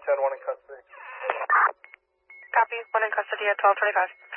10, 1 in custody. Copy, 1 in custody at 12:25.